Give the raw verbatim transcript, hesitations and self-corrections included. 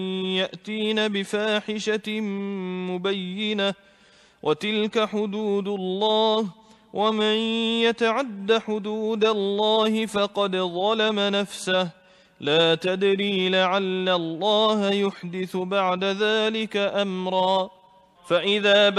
يأتين بفاحشة مبينة وتلك حدود الله ومن يتعد حدود الله فقد ظلم نفسه لا تدري لعل الله يحدث بعد ذلك أمرا فإذا